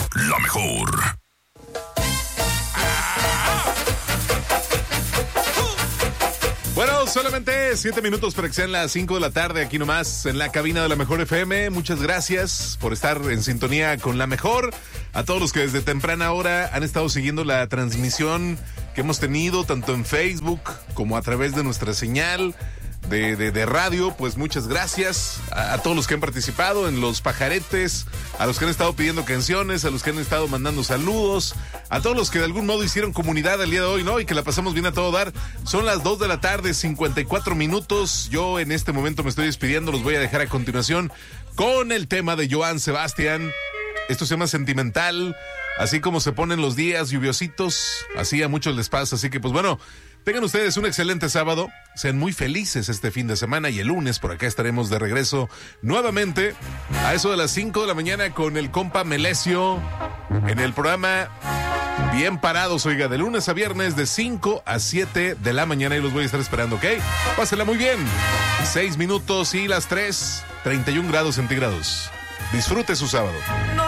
La Mejor. Bueno, solamente 7 minutos para que sean las 5 de la tarde aquí nomás en la cabina de La Mejor FM. Muchas gracias por estar en sintonía con La Mejor. A todos los que desde temprana hora han estado siguiendo la transmisión que hemos tenido tanto en Facebook como a través de nuestra señal de radio, pues muchas gracias a todos los que han participado en los pajaretes, a los que han estado pidiendo canciones, a los que han estado mandando saludos, a todos los que de algún modo hicieron comunidad el día de hoy, ¿no? Y que la pasamos bien a todo dar. Son las 2 de la tarde, 54 minutos. Yo en este momento me estoy despidiendo, los voy a dejar a continuación con el tema de Joan Sebastián. Esto se llama Sentimental, así como se ponen los días lluviositos, así a muchos les pasa, así que pues bueno, tengan ustedes un excelente sábado, sean muy felices este fin de semana y el lunes por acá estaremos de regreso nuevamente a eso de las 5 de la mañana con el compa Melesio en el programa Bien Parados, oiga, de lunes a viernes de 5 a 7 de la mañana y los voy a estar esperando, ¿ok? Pásenla muy bien, 6 minutos y las 3, 31 grados centígrados. Disfrute su sábado.